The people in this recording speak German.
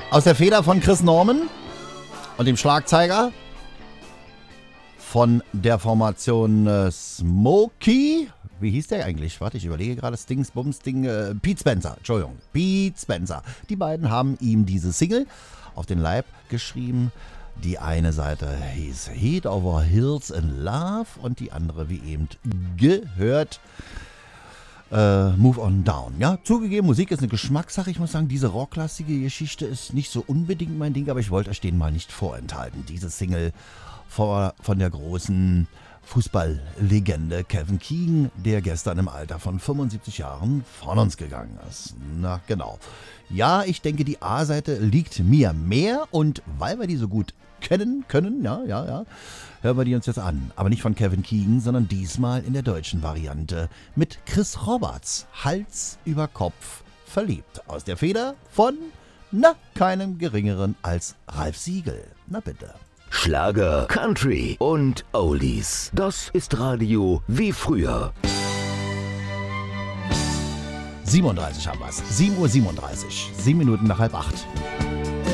Aus der Feder von Chris Norman und dem Schlagzeuger von der Formation Smokey. Wie hieß der eigentlich? Warte, ich überlege gerade. Pete Spencer. Entschuldigung. Pete Spencer. Die beiden haben ihm diese Single auf den Leib geschrieben. Die eine Seite hieß Heat Over Hills in Love und die andere, wie eben gehört, Move On Down. Ja, zugegeben, Musik ist eine Geschmackssache. Ich muss sagen, diese rocklastige Geschichte ist nicht so unbedingt mein Ding, aber ich wollte euch den mal nicht vorenthalten. Diese Single von der großen Fußballlegende Kevin Keegan, der gestern im Alter von 75 Jahren von uns gegangen ist. Na, genau. Ja, ich denke, die A-Seite liegt mir mehr und weil wir die so gut kennen können, ja, hören wir die uns jetzt an. Aber nicht von Kevin Keegan, sondern diesmal in der deutschen Variante mit Chris Roberts, Hals über Kopf verliebt. Aus der Feder von, keinem geringeren als Ralf Siegel. Na bitte. Schlager, Country und Oldies. Das ist Radio wie früher. 37 haben wir es. 7:37 Uhr. 7 Minuten nach 7:30.